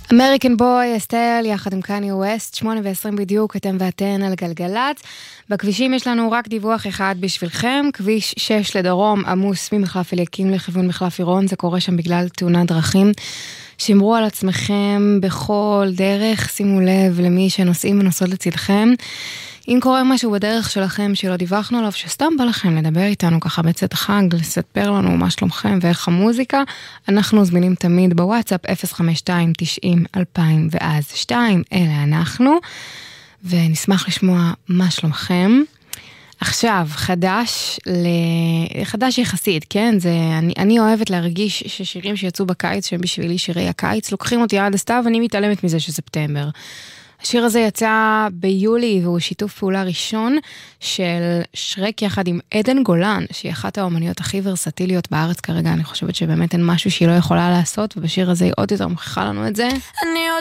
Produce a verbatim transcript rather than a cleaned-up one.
אמריקן בוי, אסטל, יחד עם קניה ווסט, שמונה ועשרים בדיוק, אתם ואתן על גלגלת. בכבישים יש לנו רק דיווח אחד בשבילכם, כביש שש לדרום, עמוס ממחלף אליקים לכיוון מחלף עירון, זה קורה שם בגלל תאונת דרכים. שמרו על עצמכם בכל דרך, שימו לב למי שנוסעים ונוסעות לצדכם. אם קורה משהו בדרך שלכם שלא דיווחנו עליו, שסתם בא לכם לדבר איתנו ככה בצאת החג, לספר לנו מה שלומכם ואיך המוזיקה, אנחנו זמינים תמיד בוואטסאפ אפס חמש שתיים תשעים אלפיים ואז שתיים, אלה אנחנו, ונשמח לשמוע מה שלומכם. עכשיו, חדש, ל... חדש יחסית, כן? זה, אני, אני אוהבת להרגיש ששירים שיצאו בקיץ, שהם בשבילי שירי הקיץ, לוקחים אותי עד הסתיו, ואני מתעלמת מזה שספטמבר. השיר הזה יצא ביולי, והוא שיתוף פעולה ראשון של שרק יחד עם עדן גולן, שהיא אחת האומניות הכי ורסטיליות בארץ כרגע. אני חושבת שבאמת אין משהו שהיא לא יכולה לעשות, ובשיר הזה היא עוד יותר מוכיחה לנו את זה. אני